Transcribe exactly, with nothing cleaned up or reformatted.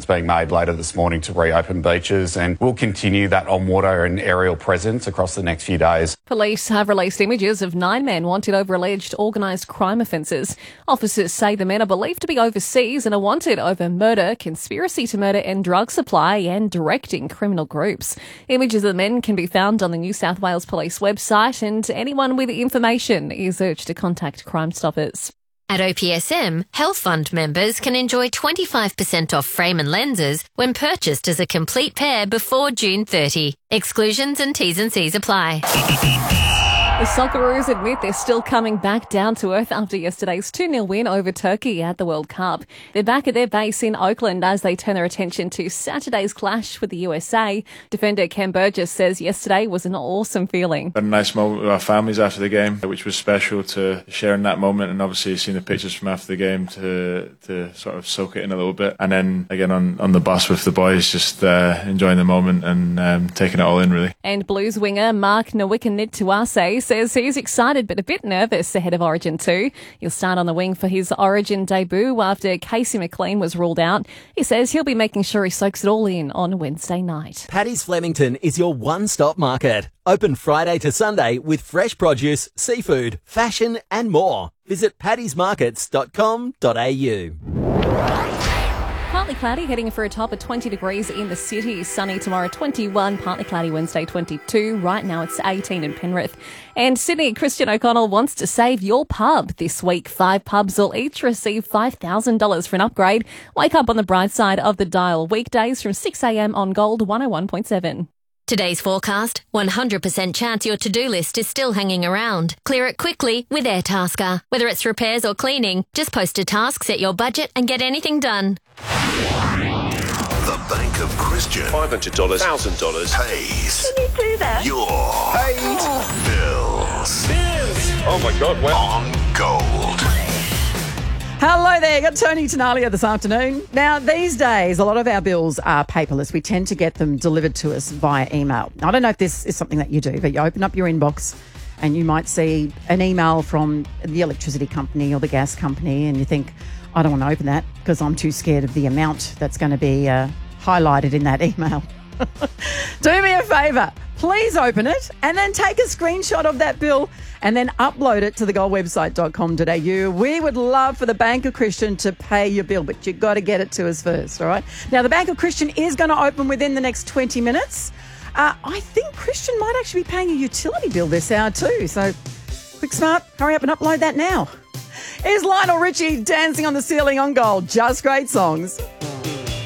that's being made later this morning to reopen beaches, and we'll continue that on-water and aerial presence across the next few days. Police have released images of nine men wanted over alleged organised crime offences. Officers say the men are believed to be overseas and are wanted over murder, conspiracy to murder and drug supply and directing criminal groups. Images of the men can be found on the New South Wales Police website, and anyone with information is urged to contact Crime Stoppers. At O P S M, Health Fund members can enjoy twenty-five percent off frame and lenses when purchased as a complete pair before June thirtieth. Exclusions and T's and C's apply. The Socceroos admit they're still coming back down to earth after yesterday's two nil win over Turkey at the World Cup. They're back at their base in Oakland as they turn their attention to Saturday's clash with the U S A. Defender Ken Burgess says yesterday was an awesome feeling. Had a nice moment with our families after the game, which was special to share in that moment, and obviously seeing the pictures from after the game to to sort of soak it in a little bit. And then again on, on the bus with the boys, just uh, enjoying the moment and um, taking it all in, really. And Blues winger Mark Nwikinituase says he's excited but a bit nervous ahead of Origin two. He'll start on the wing for his Origin debut after Casey McLean was ruled out. He says he'll be making sure he soaks it all in on Wednesday night. Paddy's Flemington is your one-stop market. Open Friday to Sunday with fresh produce, seafood, fashion and more. Visit paddys markets dot com dot a u. Partly cloudy, heading for a top of twenty degrees in the city. Sunny tomorrow, twenty-one. Partly cloudy Wednesday, twenty-two. Right now it's eighteen in Penrith. And Sydney, Christian O'Connell wants to save your pub this week. Five pubs will each receive five thousand dollars for an upgrade. Wake up on the bright side of the dial. Weekdays from six a.m. on Gold one oh one point seven. Today's forecast, one hundred percent chance your to-do list is still hanging around. Clear it quickly with Airtasker. Whether it's repairs or cleaning, just post a task, set your budget and get anything done. The Bank of Christian. five hundred dollars, one thousand dollars. Pays. Can you do that? Your Paid. bills. Bills. Oh my God, wow. On Gold. Hello there, got Tony Tenalia this afternoon. Now, these days, a lot of our bills are paperless. We tend to get them delivered to us via email. I don't know if this is something that you do, but you open up your inbox and you might see an email from the electricity company or the gas company and you think, I don't want to open that because I'm too scared of the amount that's going to be uh, highlighted in that email. Do me a favour, please open it and then take a screenshot of that bill and then upload it to the gold website dot com dot a u. We would love for the Bank of Christian to pay your bill, but you've got to get it to us first, all right? Now, the Bank of Christian is going to open within the next twenty minutes. Uh, I think Christian might actually be paying a utility bill this hour too, so quick smart, hurry up and upload that now. Here's Lionel Richie dancing on the ceiling on Gold. Just great songs.